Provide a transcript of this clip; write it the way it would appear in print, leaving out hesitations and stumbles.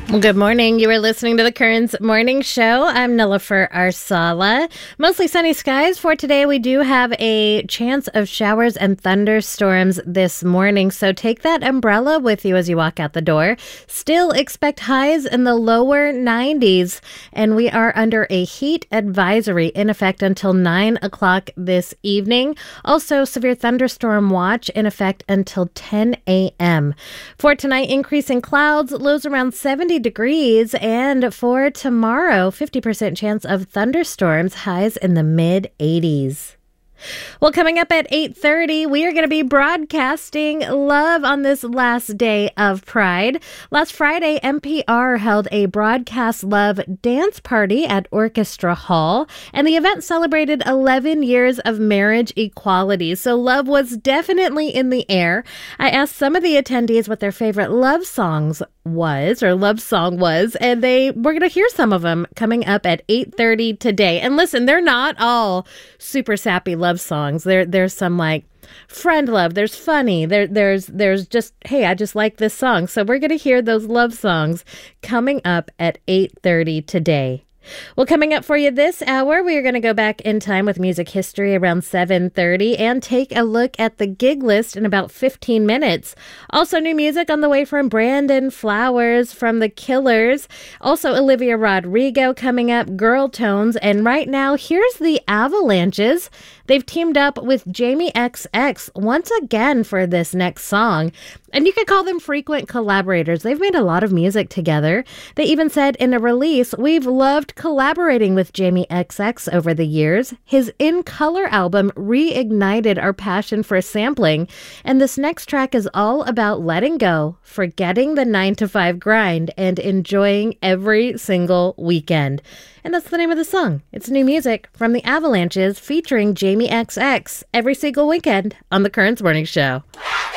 Well, good morning. You are listening to the Kearns Morning Show. I'm Nilofer Arsala. Mostly sunny skies for today. We do have a chance of showers and thunderstorms this morning, so take that umbrella with you as you walk out the door. Still expect highs in the lower 90s, and we are under a heat advisory in effect until 9 o'clock this evening. Also, severe thunderstorm watch in effect until 10 a.m. For tonight, increasing clouds, lows around 70 degrees, and for tomorrow, 50% chance of thunderstorms, highs in the mid-80s. Well, coming up at 8:30, we are going to be broadcasting love on this last day of Pride. Last Friday, NPR held a Broadcast Love dance party at Orchestra Hall, and the event celebrated 11 years of marriage equality. So love was definitely in the air. I asked some of the attendees what their favorite love song was, and we're going to hear some of them coming up at 8:30 today. And listen, they're not all super sappy love songs. There's some like friend love, there's funny, there's just, hey, I just like this song. So we're going to hear those love songs coming up at 8:30 today. Well, coming up for you this hour, we are going to go back in time with music history around 7:30 and take a look at the gig list in about 15 minutes. Also, new music on the way from Brandon Flowers from The Killers. Also, Olivia Rodrigo coming up, Girl Tones. And right now, here's the Avalanches. They've teamed up with Jamie XX once again for this next song. And you could call them frequent collaborators. They've made a lot of music together. They even said in a release, "We've loved collaborating with Jamie XX over the years. His In Color album reignited our passion for sampling. And this next track is all about letting go, forgetting the 9-to-5 grind, and enjoying every single weekend." And that's the name of the song. It's new music from the Avalanches featuring Jamie XX every single weekend on the Kearns Morning Show.